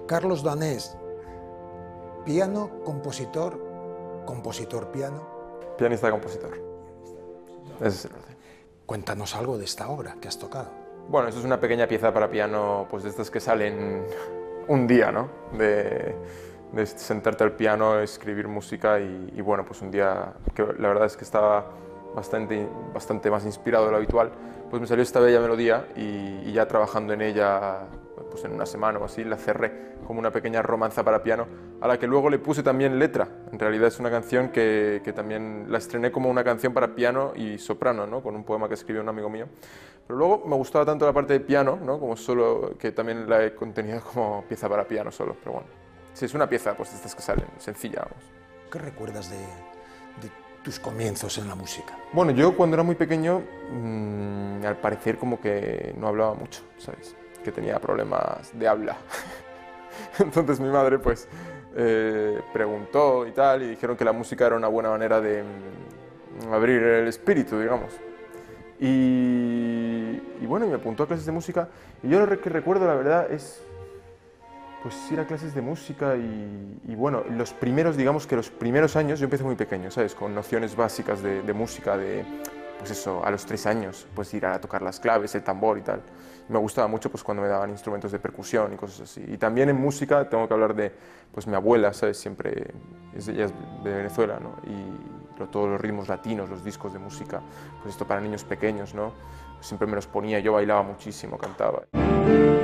Carlos Danés, piano, compositor, compositor, piano. Pianista-compositor. Ese es el orden. Cuéntanos algo de esta obra que has tocado. Bueno, esto es una pequeña pieza para piano, pues de estas que salen un día, ¿no? De sentarte al piano, escribir música y bueno, pues un día que la verdad es que estaba bastante más inspirado de lo habitual, pues me salió esta bella melodía y ya trabajando en ella, pues en una semana o así, la cerré como una pequeña romanza para piano, a la que luego le puse también letra. En realidad es una canción que también la estrené como una canción para piano y soprano, ¿no? Con un poema que escribió un amigo mío. Pero luego me gustaba tanto la parte de piano, ¿no? Como solo, que también la he contenido como pieza para piano solo, pero bueno. Sí, es una pieza pues de estas que salen, sencilla, vamos. ¿Qué recuerdas de tus comienzos en la música? Bueno, yo cuando era muy pequeño, al parecer como que no hablaba mucho, ¿sabes? Que tenía problemas de habla. Entonces mi madre pues preguntó y tal, y dijeron que la música era una buena manera de abrir el espíritu, digamos. Y bueno, me apuntó a clases de música, y yo lo que recuerdo, la verdad, es pues ir a clases de música y bueno, los primeros, digamos que los primeros años, yo empecé muy pequeño, ¿sabes? Con nociones básicas de música, pues eso, a los 3 años, pues ir a tocar las claves, el tambor y tal. Y me gustaba mucho pues cuando me daban instrumentos de percusión y cosas así. Y también en música tengo que hablar de, pues mi abuela, ¿sabes? Siempre, ella es de Venezuela, ¿no? Y todos los ritmos latinos, los discos de música, pues esto para niños pequeños, ¿no? Pues siempre me los ponía, yo bailaba muchísimo, cantaba.